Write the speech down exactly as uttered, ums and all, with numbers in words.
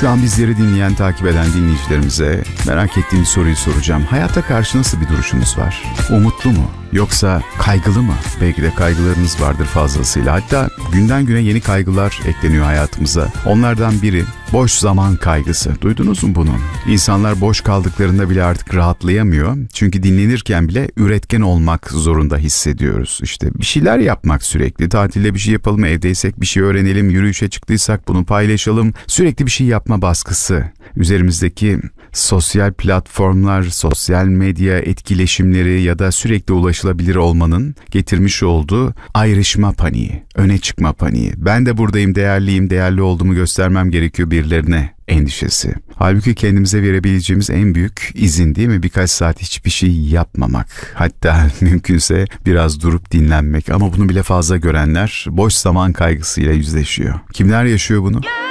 Şu an bizleri dinleyen, takip eden dinleyicilerimize merak ettiğim soruyu soracağım. Hayata karşı nasıl bir duruşunuz var? Umutlu mu? Yoksa kaygılı mı? Belki de kaygılarınız vardır fazlasıyla. Hatta günden güne yeni kaygılar ekleniyor hayatımıza. Onlardan biri boş zaman kaygısı. Duydunuz mu bunu? İnsanlar boş kaldıklarında bile artık rahatlayamıyor. Çünkü dinlenirken bile üretken olmak zorunda hissediyoruz. İşte bir şeyler yapmak sürekli. Tatilde bir şey yapalım, evdeysek bir şey öğrenelim, yürüyüşe çıktıysak bunu paylaşalım. Sürekli bir şey yapma baskısı. Üzerimizdeki sosyal platformlar, sosyal medya etkileşimleri ya da sürekli ulaşılabilir olmanın getirmiş olduğu ayrışma paniği, öne çıkma paniği. Ben de buradayım, değerliyim, değerli olduğumu göstermem gerekiyor birilerine endişesi. Halbuki kendimize verebileceğimiz en büyük izin değil mi? Birkaç saat hiçbir şey yapmamak. Hatta mümkünse biraz durup dinlenmek. Ama bunu bile fazla görenler boş zaman kaygısıyla yüzleşiyor. Kimler yaşıyor bunu?